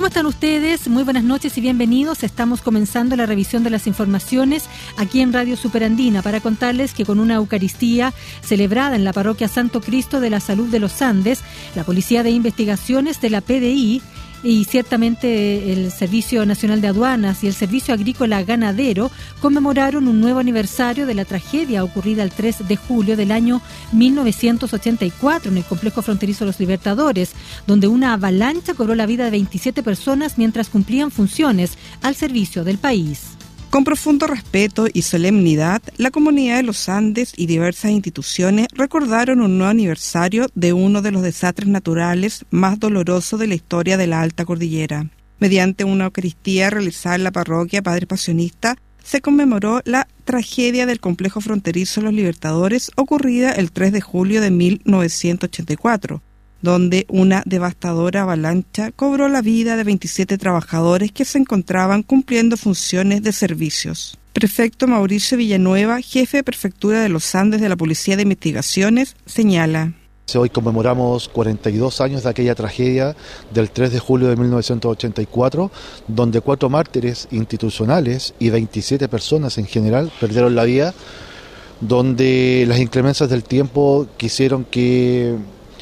¿Cómo están ustedes? Muy buenas noches y bienvenidos. Estamos comenzando la revisión de las informaciones aquí en Radio Superandina para contarles que con una Eucaristía celebrada en la parroquia Santo Cristo de la Salud de los Andes, la Policía de Investigaciones de la PDI y ciertamente el Servicio Nacional de Aduanas y el Servicio Agrícola Ganadero conmemoraron un nuevo aniversario de la tragedia ocurrida el 3 de julio del año 1984 en el complejo fronterizo Los Libertadores, donde una avalancha cobró la vida de 27 personas mientras cumplían funciones al servicio del país. Con profundo respeto y solemnidad, la comunidad de los Andes y diversas instituciones recordaron un nuevo aniversario de uno de los desastres naturales más dolorosos de la historia de la Alta Cordillera. Mediante una Eucaristía realizada en la parroquia Padre Pasionista, se conmemoró la tragedia del complejo fronterizo Los Libertadores ocurrida el 3 de julio de 1984. Donde una devastadora avalancha cobró la vida de 27 trabajadores que se encontraban cumpliendo funciones de servicios. Prefecto Mauricio Villanueva, jefe de Prefectura de los Andes de la Policía de Investigaciones, señala: Hoy conmemoramos 42 años de aquella tragedia del 3 de julio de 1984, donde 4 mártires institucionales y 27 personas en general perdieron la vida, donde las inclemencias del tiempo quisieron que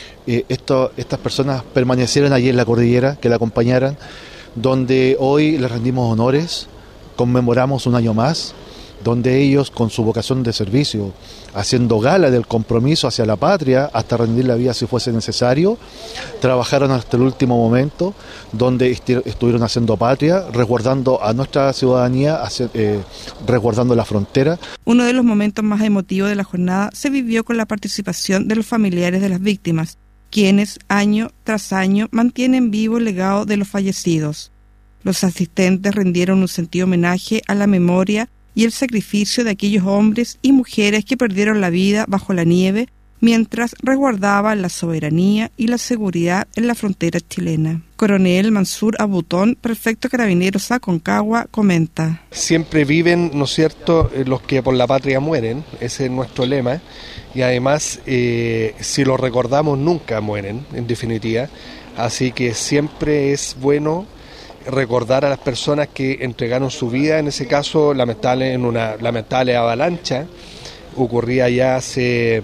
estas personas permanecieran allí en la cordillera, que la acompañaran, donde hoy les rendimos honores, conmemoramos un año más, donde ellos con su vocación de servicio, haciendo gala del compromiso hacia la patria, hasta rendir la vida si fuese necesario, trabajaron hasta el último momento, donde estuvieron haciendo patria, resguardando a nuestra ciudadanía, resguardando la frontera. Uno de los momentos más emotivos de la jornada se vivió con la participación de los familiares de las víctimas, quienes año tras año mantienen vivo el legado de los fallecidos. Los asistentes rindieron un sentido homenaje a la memoria y el sacrificio de aquellos hombres y mujeres que perdieron la vida bajo la nieve mientras resguardaban la soberanía y la seguridad en la frontera chilena. Coronel Mansur Abutón, prefecto de Carabineros Aconcagua, comenta: Siempre viven, ¿no es cierto?, los que por la patria mueren, ese es nuestro lema, y además, si los recordamos, nunca mueren, en definitiva, así que siempre es bueno recordar a las personas que entregaron su vida, en ese caso, en una lamentable avalancha, ocurría ya hace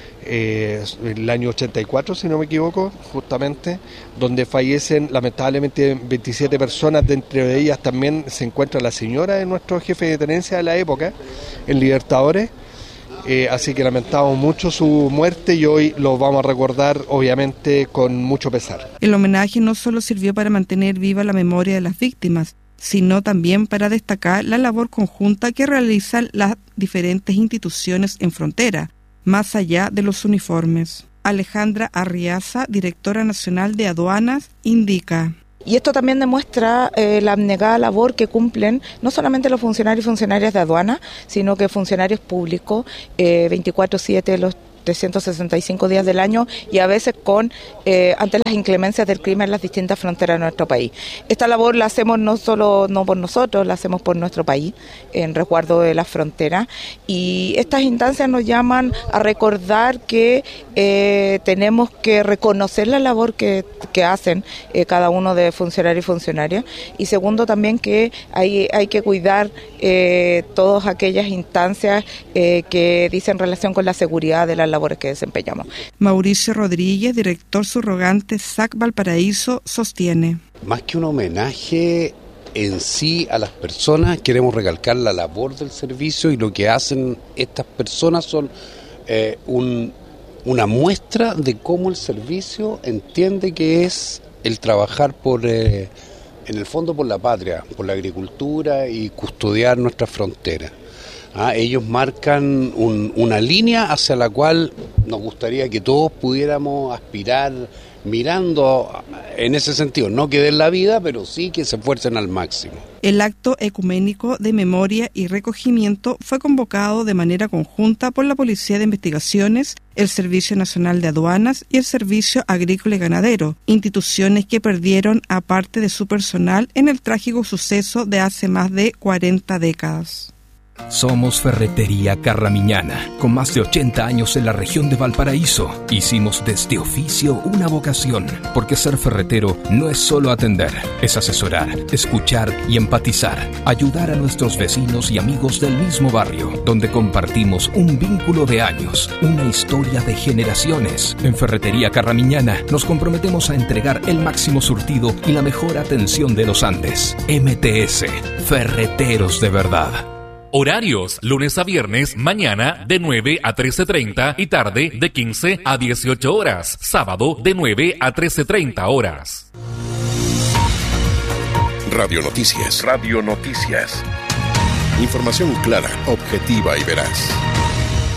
el año 84, si no me equivoco, justamente, donde fallecen lamentablemente 27 personas, de entre ellas también se encuentra la señora de nuestro jefe de tenencia de la época, en Libertadores, así que lamentamos mucho su muerte y hoy lo vamos a recordar obviamente con mucho pesar. El homenaje no solo sirvió para mantener viva la memoria de las víctimas, sino también para destacar la labor conjunta que realizan las diferentes instituciones en frontera, más allá de los uniformes. Alejandra Arriaza, directora nacional de aduanas, indica: Y esto también demuestra la abnegada labor que cumplen no solamente los funcionarios y funcionarias de aduana, sino que funcionarios públicos 24/7 los 365 días del año y a veces ante las inclemencias del clima en las distintas fronteras de nuestro país. Esta labor la hacemos no por nosotros, la hacemos por nuestro país, en resguardo de las fronteras, y estas instancias nos llaman a recordar que tenemos que reconocer la labor que hacen cada uno de funcionarios y funcionarias, y segundo también que hay que cuidar todas aquellas instancias que dicen relación con la seguridad de las labores que desempeñamos. Mauricio Rodríguez, director subrogante SAC Valparaíso, sostiene: Más que un homenaje en sí a las personas, queremos recalcar la labor del servicio, y lo que hacen estas personas son una muestra de cómo el servicio entiende que es el trabajar en el fondo por la patria, por la agricultura y custodiar nuestras fronteras. Ellos marcan una línea hacia la cual nos gustaría que todos pudiéramos aspirar mirando en ese sentido, no que den la vida, pero sí que se esfuercen al máximo. El acto ecuménico de memoria y recogimiento fue convocado de manera conjunta por la Policía de Investigaciones, el Servicio Nacional de Aduanas y el Servicio Agrícola y Ganadero, instituciones que perdieron a parte de su personal en el trágico suceso de hace más de 40 décadas. Somos Ferretería Carramiñana, con más de 80 años en la región de Valparaíso. Hicimos de este oficio una vocación, porque ser ferretero no es solo atender, es asesorar, escuchar y empatizar, ayudar a nuestros vecinos y amigos del mismo barrio, donde compartimos un vínculo de años, una historia de generaciones. En Ferretería Carramiñana nos comprometemos a entregar el máximo surtido y la mejor atención de los Andes. MTS, Ferreteros de verdad. Horarios, lunes a viernes, mañana de 9 a 13:30 y tarde de 15 a 18 horas. Sábado de 9 a 13:30 horas. Radio Noticias. Radio Noticias. Información clara, objetiva y veraz.